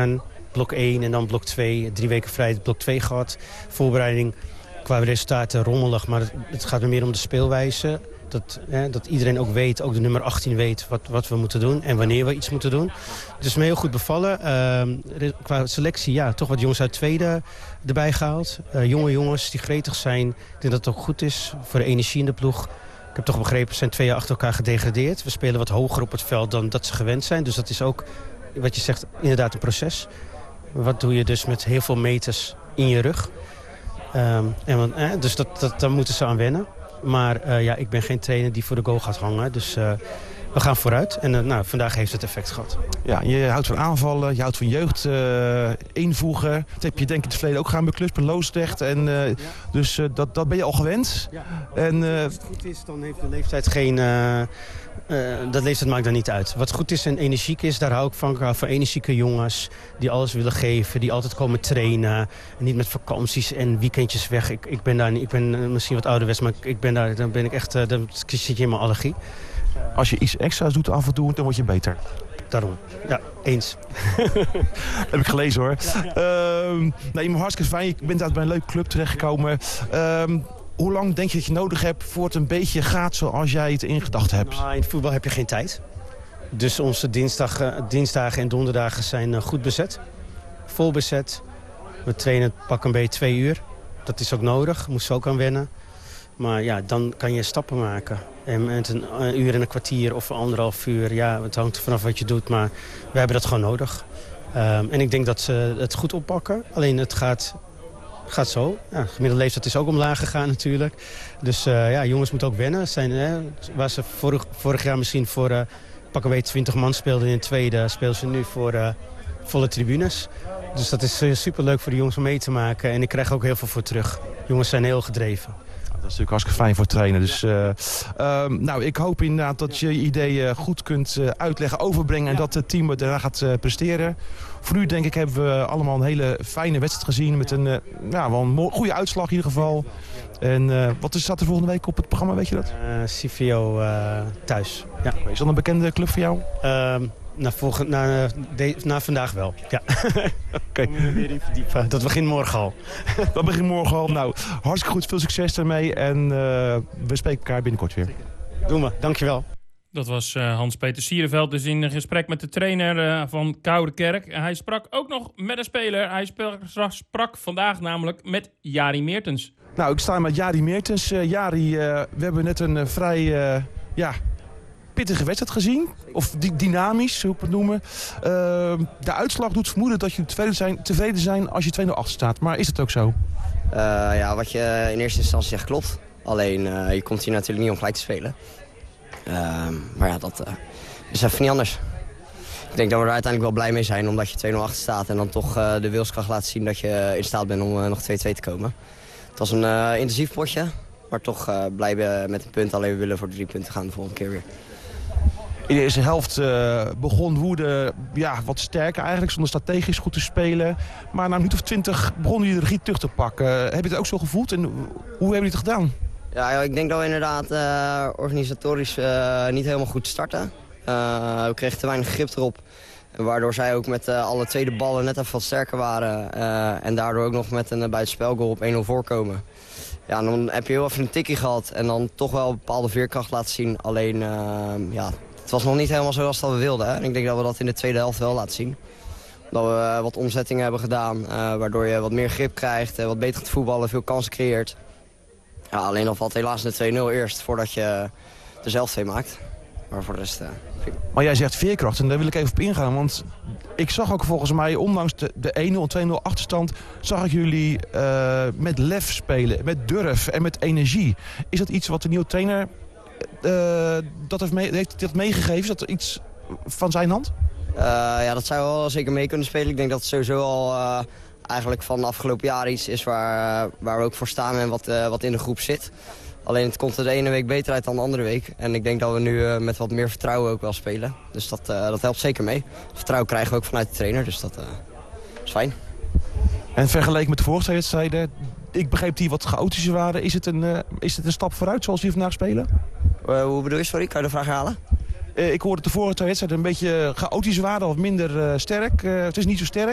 gegaan. Blok 1 en dan blok 2. 3 weken vrij, blok 2 gehad. Voorbereiding qua resultaten rommelig, maar het gaat er meer om de speelwijze. Dat iedereen ook weet, ook de nummer 18 weet wat we moeten doen en wanneer we iets moeten doen. Het is me heel goed bevallen. Qua selectie, ja, toch wat jongens uit tweede erbij gehaald. Jonge jongens die gretig zijn. Ik denk dat het ook goed is voor de energie in de ploeg. Ik heb toch begrepen, we zijn 2 jaar achter elkaar gedegradeerd. We spelen wat hoger op het veld dan dat ze gewend zijn. Dus dat is ook, wat je zegt, inderdaad een proces. Wat doe je dus met heel veel meters in je rug? Dus daar moeten ze aan wennen. Maar ik ben geen trainer die voor de goal gaat hangen. Dus we gaan vooruit. En vandaag heeft het effect gehad. Ja, je houdt van aanvallen, je houdt van jeugd invoegen. Dat heb je denk ik in het verleden ook gaan beklust bij Loosdrecht. Dus dat ben je al gewend. Ja. En, als het goed is, dan heeft de leeftijd geen... dat leeftijd maakt daar niet uit. Wat goed is en energiek is, daar hou ik van. Ik hou van energieke jongens die alles willen geven. Die altijd komen trainen. En niet met vakanties en weekendjes weg. Ik ben misschien wat ouderwets, maar ik ben daar. Dan ben ik echt... Dan zit je in mijn allergie. Als je iets extra's doet af en toe, dan word je beter. Daarom. Ja, eens. Dat heb ik gelezen hoor. Ja. Je bent hartstikke fijn. Je bent uit bij een leuke club terechtgekomen. Hoe lang denk je dat je nodig hebt voor het een beetje gaat zoals jij het in gedachten hebt? Nou, in het voetbal heb je geen tijd. Dus onze dinsdagen en donderdagen zijn goed bezet. Vol bezet. We trainen pak een beetje 2 uur. Dat is ook nodig. Moesten we ook aan wennen. Maar ja, dan kan je stappen maken. En met een uur en een kwartier of 1,5 uur. Ja, het hangt vanaf wat je doet. Maar we hebben dat gewoon nodig. En ik denk dat ze het goed oppakken. Alleen het gaat zo. Ja, gemiddelde leeftijd is ook omlaag gegaan natuurlijk. Dus jongens moeten ook wennen. Waar ze vorig jaar misschien voor pakken we 20 man speelden in het tweede, spelen ze nu voor volle tribunes. Dus dat is superleuk voor de jongens om mee te maken. En ik krijg ook heel veel voor terug. Jongens zijn heel gedreven. Dat is natuurlijk hartstikke fijn voor trainen. Dus ik hoop inderdaad dat je ideeën goed kunt uitleggen, overbrengen en dat het team daarna gaat presteren. Voor nu denk ik hebben we allemaal een hele fijne wedstrijd gezien met een goede uitslag in ieder geval. En wat staat er volgende week op het programma, weet je dat? CVO thuis. Ja. Is dat een bekende club voor jou? Na vandaag wel, ja. Oké. Dat begint morgen al. Dat begint morgen al. Nou, hartstikke goed. Veel succes daarmee. En we spreken elkaar binnenkort weer. Doen we. Dankjewel. Dat was Hans-Peter Sierenveld dus in gesprek met de trainer van Koudekerk. Hij sprak ook nog met een speler. Hij sprak vandaag namelijk met Jari Meertens. Nou, ik sta met Jari Meertens. Jari, we hebben net een vrij... pittige wedstrijd gezien. Of dynamisch, hoe ik het noemen. De uitslag doet vermoeden dat je tevreden zijn als je 2-0 achter staat. Maar is het ook zo? Wat je in eerste instantie zegt klopt. Alleen, je komt hier natuurlijk niet om gelijk te spelen. Dat is even niet anders. Ik denk dat we er uiteindelijk wel blij mee zijn. Omdat je 2-0 achter staat. En dan toch de wilskracht laat zien dat je in staat bent om nog 2-2 te komen. Het was een intensief potje. Maar toch blij met een punt. Alleen we willen voor de 3 punten gaan de volgende keer weer. In de eerste helft begon Woerden wat sterker eigenlijk, zonder strategisch goed te spelen. Maar na een minuut of 20 begon hij de regie terug te pakken. Heb je het ook zo gevoeld en hoe hebben jullie het gedaan? Ja, ik denk dat we inderdaad organisatorisch niet helemaal goed starten. We kregen te weinig grip erop. Waardoor zij ook met alle tweede ballen net even wat sterker waren. En daardoor ook nog met een buitenspelgoal op 1-0 voorkomen. Ja, dan heb je heel even een tikkie gehad en dan toch wel een bepaalde veerkracht laten zien. Alleen, het was nog niet helemaal zoals dat we wilden. Hè? En ik denk dat we dat in de tweede helft wel laten zien. Dat we wat omzettingen hebben gedaan, waardoor je wat meer grip krijgt, wat beter gaat voetballen, veel kansen creëert. Ja, alleen dan valt helaas de 2-0 eerst, voordat je er zelf 2 maakt. Maar voor de rest... Maar jij zegt veerkracht en daar wil ik even op ingaan. Want ik zag ook volgens mij, ondanks de 1-0 en 2-0 achterstand... zag ik jullie met lef spelen, met durf en met energie. Is dat iets wat de nieuwe trainer heeft dat meegegeven? Is dat iets van zijn hand? Dat zou wel zeker mee kunnen spelen. Ik denk dat het sowieso al eigenlijk van de afgelopen jaren iets is waar we ook voor staan en wat in de groep zit. Alleen het komt er de ene week beter uit dan de andere week. En ik denk dat we nu met wat meer vertrouwen ook wel spelen. Dus dat helpt zeker mee. Vertrouwen krijgen we ook vanuit de trainer, dus dat is fijn. En vergeleken met de vorige wedstrijden, ik begreep die wat chaotischer waren. Is het een stap vooruit zoals die vandaag spelen? Hoe bedoel je, sorry? Kan je de vraag herhalen? Ik hoorde de vorige wedstrijden een beetje chaotisch waren of minder sterk. Het is niet zo sterk.